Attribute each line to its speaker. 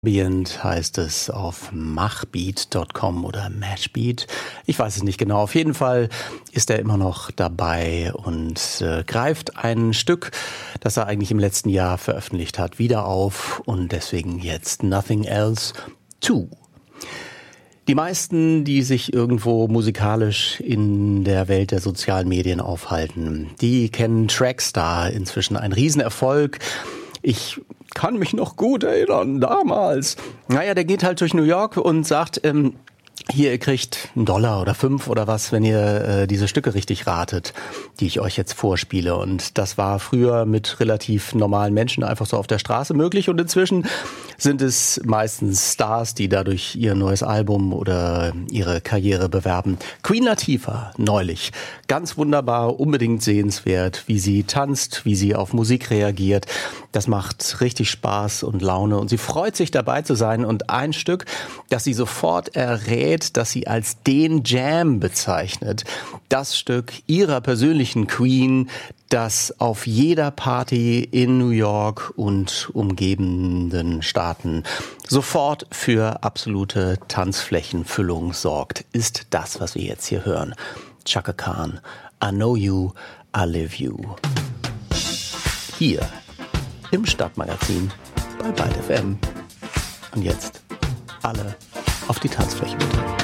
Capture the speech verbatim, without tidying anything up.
Speaker 1: Ambient heißt es auf machbeat Punkt com oder Mashbeat. Ich weiß es nicht genau. Auf jeden Fall ist er immer noch dabei und äh, greift ein Stück, das er eigentlich im letzten Jahr veröffentlicht hat, wieder auf und deswegen jetzt Nothing Else zwei. Die meisten, die sich irgendwo musikalisch in der Welt der sozialen Medien aufhalten, die kennen Trackstar, inzwischen ein Riesenerfolg. Ich kann mich noch gut erinnern, damals. Naja, der geht halt durch New York und sagt, ähm, hier, ihr kriegt einen Dollar oder fünf oder was, wenn ihr äh, diese Stücke richtig ratet, die ich euch jetzt vorspiele. Und das war früher mit relativ normalen Menschen einfach so auf der Straße möglich. Und inzwischen sind es meistens Stars, die dadurch ihr neues Album oder ihre Karriere bewerben. Queen Latifah neulich. Ganz wunderbar, unbedingt sehenswert, wie sie tanzt, wie sie auf Musik reagiert. Das macht richtig Spaß und Laune. Und sie freut sich dabei zu sein. Und ein Stück, das sie sofort errät, das sie als den Jam bezeichnet. Das Stück ihrer persönlichen Queen, das auf jeder Party in New York und umgebenden Staaten sofort für absolute Tanzflächenfüllung sorgt, ist das, was wir jetzt hier hören. Chaka Khan, I Know You, I Live You. Hier im Stadtmagazin bei Byte F M. Und jetzt alle auf die Tanzfläche bitte.